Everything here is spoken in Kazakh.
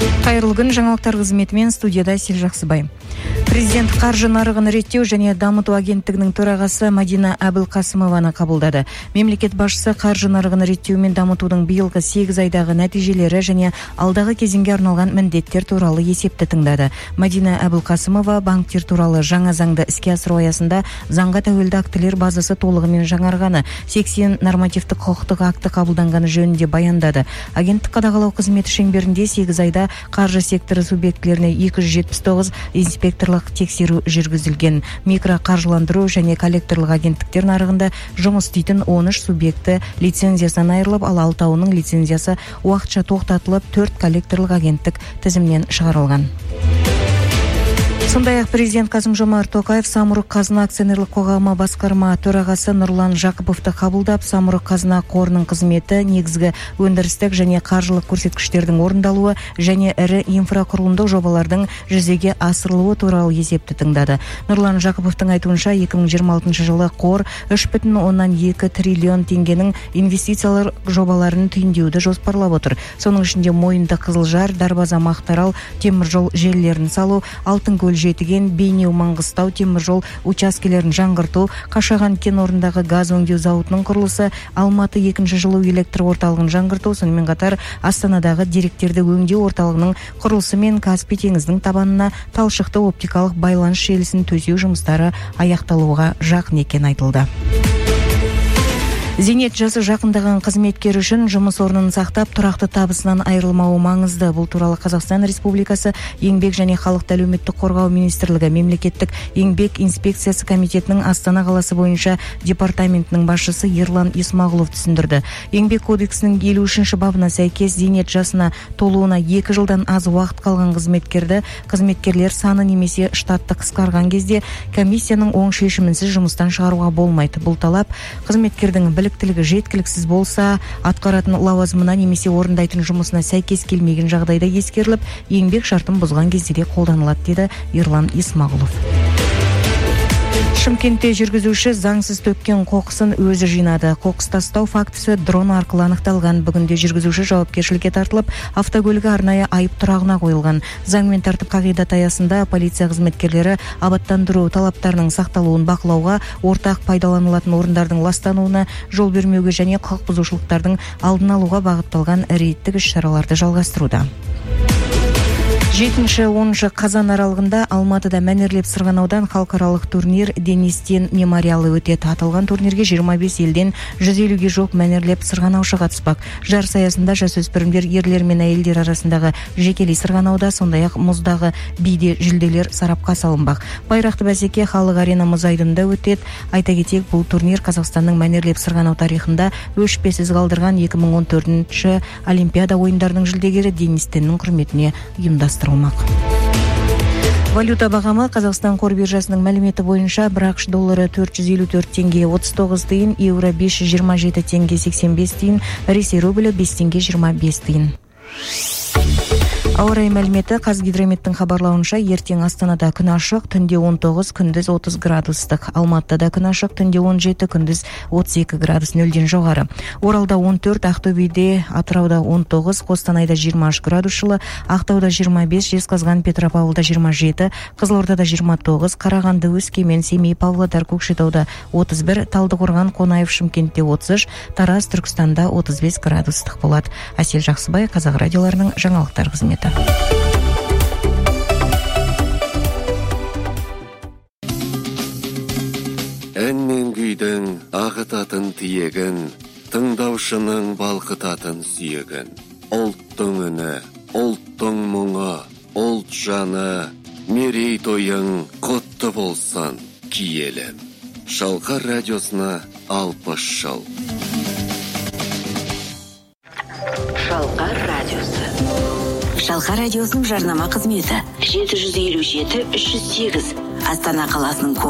Кайырлы күн, жаңалықтар қызметімен студияда Сел Жақсыбай. Президент қаржы нарығын реттеу және дамыту агенттігінің төрағасы Мадина Әбілқасымованы қабылдады. Мемлекет басшысы қаржы нарығын реттеу мен дамытудың биылғы 8 айдағы нәтижелері және алдағы кезеңге арналған міндеттер туралы есепті тыңдады. Мадина Әбілқасымова банктер туралы жаңа заңды іске асыру аясында заңға тәуелді актілер базасы толығымен жаңарғаны, 80 нормативтік құқықтық акті қабылданғаны жөнінде баяндады. Агенттік қадағалау қызметі шеңберінде 8 айда қаржы секторы субъектілеріне 279 инспекторлық тексеру жүргізілген. Микроқаржыландыру және коллекторлық агенттіктер нарығында жұмыс істейтін 13 субъекті лицензиясынан айырылып, ал 6-ның лицензиясы уақытша тоқтатылып, 4 коллекторлық агенттік тізімнен шығарылған. Сондай-ақ президент Қасым-Жомарт Тоқаев Самұрық Қазына акционерлік қоғамы басқарма төрағасы Нұрлан Жақыповты қабылдап, Самұрық Қазына қорының қызметі, негізгі өндірістік және қаржылық көрсеткіштердің орындалуы және ірі инфрақұрылымдық жобалардың жүзеге асырылуы туралы есепті тыңдады. Нұрлан Жақыповтың айтуынша, 2026 жылы қор 3,2 триллион теңгенің инвестициялар жобаларын түйіндеуді жоспарлап отыр. Соның ішінде Мойынды, Қызылжар, Дарбаза, Мақтарал теміржол желілерін салу, Алтынкөл, Жетіген, Бейнеу, Маңғыстау теміржол учаскелерін жаңғырту, Қашаған кен орнындағы газ өңдеу зауытының құрылысы, Алматы 2-ші жылу электр орталығын жаңғырту, сонымен қатар Астанадағы деректерді өңдеу орталығының құрылысы мен Каспий теңіздің табанына талшықты оптикалық байланыс желісін төсеу жұмыстары аяқталуға жақын екені айтылды. Зейнет жасы жақындаған қызметкер үшін жұмыс орнын сақтап, тұрақты табысынан айырылмауы маңызды. Бұл туралы Қазақстан Республикасы Еңбек және халықты әлеуметтік қорғау министрлігі мемлекеттік еңбек инспекциясы комитетінің Астана қаласы бойынша департаментінің басшысы Ерлан Исмағұлов түсіндірді. Еңбек кодексінің 53-ші бабына сәйкес зейнет жасына толуына 2 жылдан аз уақыт қалған қызметкерлер саны немесе штатты қысқарған кезде комиссияның оң шешімінсіз жұмыстан шығаруға болмайды. Бұл талап қызметкердің біліктілігі жеткіліксіз болса, атқаратын лауазымына немесе орындайтын жұмысына сәйкес келмеген жағдайда ескеріліп, еңбек шартын бұзған кезде де қолданылады, деді Ерлан Исмағұлов. Шымкентте жүргізуші заңсыз төккен қоқысын өзі жинады. Қоқыс тастау фактісі дрон арқылы анықталған. Бүгінде жүргізуші жауапкершілікке тартылып, автокөлігі арнайы айып тұрағына қойылған. Заң мен тәртіп қағидаты аясында полиция қызметкерлері абаттандыру талаптарының сақталуын бақылауға, ортақ пайдаланылатын орындардың ластануына жол бермеуге және құқық бұзушылықтардың алдын алуға бағытталған рейдтік іс-шараларды жалғастыруда. 7-10 қазан аралығында Алматыда мәнерлеп сырғанаудан халықаралық турнир Денистен мемориалы өтеді. Аталған турнирге 25 елден 150-ге жоқ мәнерлеп сырғанаушы қатыспақ. Жарыс аясында жасөспірімдер, ерлер мен әйелдер арасындағы жекелей сырғанауда, сондай-ақ мұздағы биде жүлделер сарапқа салынбақ. Байрақты бәсеке Халық арена мұз айдынында өтеді. Айта кетейік, бұл турнир Қазақстанның мәнерлеп сырғанау тарихында өшпесіз қалдырған 2014 Олимпиада ойындарының жүлдегері Денистеннің құрметіне ұйымдастырылды. Валюта бағамы Қазақстан қор биржасының мәліметі бойынша $1 доллары 454 теңге 39 тиын, еуро 527 теңге 85 тиын, Ресей рублі 5 теңге 25 тиын. Ауа райы мәліметі Қазгидрометтің хабарлауынша, ертең Астанада күн ашық, түнде 19, күндіз 30 градустық. Алматыда күн ашық, түнде 17, күндіз 32 градус, нөлден жоғары. Оралда 14, Ақтөбеде, Атырауда 19, Қостанайда 23 градус жылы, Ақтауда 25, Жезқазған, Петропавлда 27, Қызылордада 29, Қарағанды, Өскемен, Семей, Павлодар, Көкшетауда 31, Талдықорған, Қонаев, Шымкентте 30, Тараз, Түркістанда 35 градустық болады. Әсел Жақсыбай, Қазақ радиоларының жаңалықтар қызметі. Ән мен күйдің ағытатын тиегін, тыңдаушының балқытатын сүйегін. Ұлттың үні, ұлттың мұңы, ұлт жаны, мерейтойың құтты болсын киелі. Шалқар радиосына 60 жыл. Шалқар радиосы. Шалқар радиосының жарнама қызметі 757-308 Астана қаласының